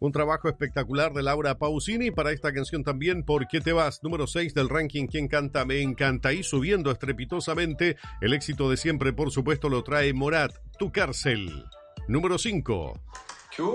Un trabajo espectacular de Laura Pausini. Para esta canción también, ¿Por qué te vas? Número 6 del ranking. ¿Quién canta? Me encanta. Y subiendo estrepitosamente, el éxito de siempre, por supuesto, lo trae Morat, Tu cárcel. Número 5.